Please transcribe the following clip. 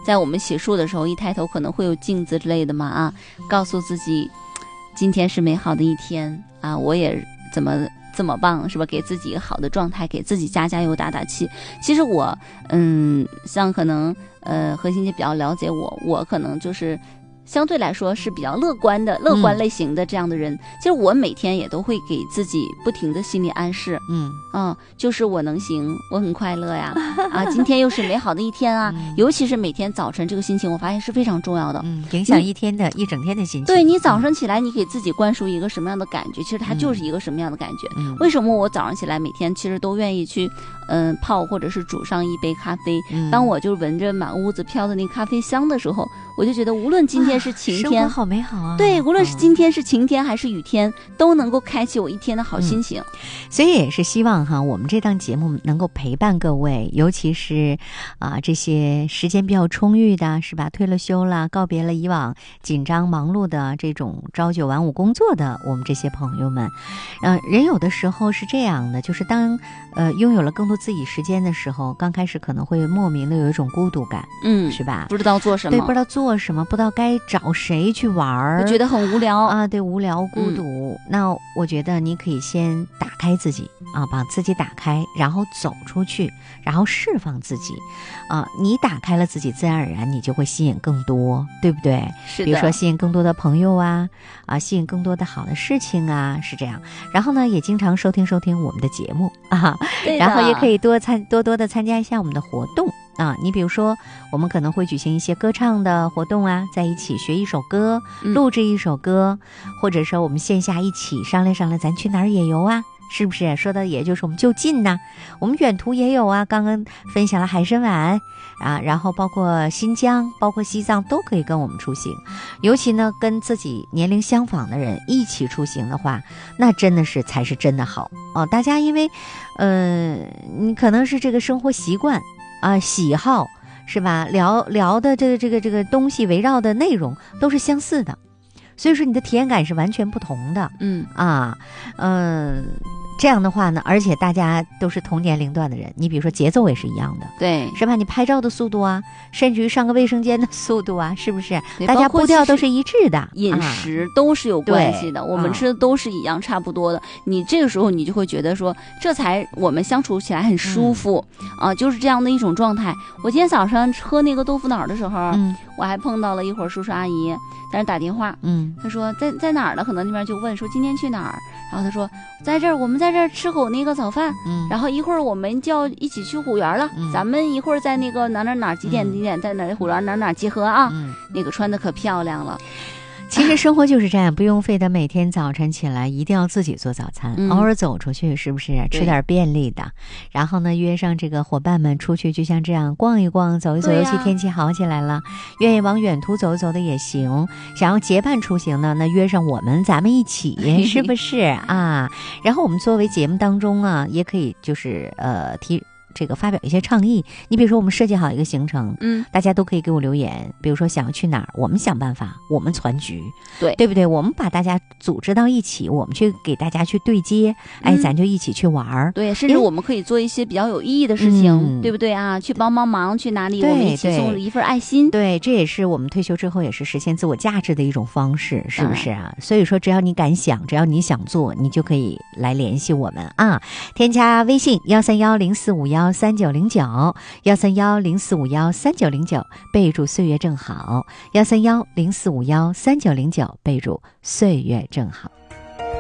在我们洗漱的时候，一抬头可能会有镜子之类的嘛啊，告诉自己今天是美好的一天啊，我也怎么棒是吧？给自己一个好的状态，给自己加油打气。其实我像可能何欣姐比较了解我可能就是相对来说是比较乐观类型的这样的人。其实我每天也都会给自己不停的心理暗示，就是我能行，我很快乐呀，啊，今天又是美好的一天啊。尤其是每天早晨这个心情，我发现是非常重要的， 影响一整天的心情。 对，你早上起来，你给自己灌输一个什么样的感觉，其实它就是一个什么样的感觉。为什么我早上起来每天其实都愿意去泡或者是煮上一杯咖啡？当我就闻着满屋子飘的那咖啡香的时候，我就觉得无论今天是晴天， 生活好美好啊！ 对，无论是今天是晴天还是雨天，都能够开启我一天的好心情。 所以也是希望哈，我们这档节目能够陪伴各位，尤其是这些时间比较充裕的，是吧？退了休了，告别了以往紧张忙碌的这种朝九晚五工作的我们这些朋友们，人有的时候是这样的，就是当拥有了更多自己时间的时候，刚开始可能会莫名的有一种孤独感，是吧？ 不知道做什么， 对，不知道做什么，不知道该找谁去玩， 我觉得很无聊啊，对，无聊孤独。那我觉得你可以先打开自己啊，把自己打开，然后走出去，然后释放自己啊。你打开了自己，自然而然你就会吸引更多，对不对？ 是的。 比如说吸引更多的朋友啊，吸引更多的好的事情啊，是这样。然后呢，也经常收听我们的节目啊，然后也可以多多的参加一下我们的活动。你比如说我们可能会举行一些歌唱的活动啊，在一起学一首歌，录制一首歌，或者说我们线下一起商量咱去哪儿野游啊，是不是？说的也就是我们就近呐，我们远途也有啊，刚刚分享了海参崴啊，然后包括新疆，包括西藏都可以跟我们出行。尤其呢跟自己年龄相仿的人一起出行的话，那真的是才是真的好哦。大家因为你可能是这个生活习惯喜好是吧，聊的这个东西围绕的内容都是相似的，所以说你的体验感是完全不同的。这样的话呢，而且大家都是同年龄段的人，你比如说节奏也是一样的， 对， 是吧？你拍照的速度啊，甚至于上个卫生间的速度啊，是不是？大家步调都是一致的， 饮食都是有关系的，我们吃的都是一样差不多的。你这个时候你就会觉得说，这才我们相处起来很舒服就是这样的一种状态。我今天早上喝那个豆腐脑的时候，我还碰到了一会儿叔叔阿姨，但是打电话，他说在哪儿呢？可能那边就问说今天去哪儿，然后他说在这儿，我们在这儿吃口那个早饭，然后一会儿我们就要一起去虎园了，咱们一会儿在那个哪几点在哪虎园哪集合啊，那个穿的可漂亮了。 其实生活就是这样，不用非得每天早晨起来一定要自己做早餐，偶尔走出去，是不是吃点便利的？然后呢，约上这个伙伴们出去，就像这样逛一逛、走一走。尤其天气好起来了，愿意往远途走一走的也行。想要结伴出行呢，那约上咱们一起，是不是啊？然后我们作为节目当中啊，也可以就是发表一些倡议。你比如说我们设计好一个行程，大家都可以给我留言，比如说想要去哪儿，我们想办法，我们攒局，对不对？我们把大家组织到一起，我们去给大家去对接，咱就一起去玩。 对，甚至我们可以做一些比较有意义的事情，对不对啊？去帮忙，去哪里，我们一起送一份爱心。 对，这也是我们退休之后也是实现自我价值的一种方式，是不是啊？所以说只要你敢想，只要你想做，你就可以来联系我们啊，添加微信131045139，13104513909，备注岁月正好，13104513909，备注岁月正好。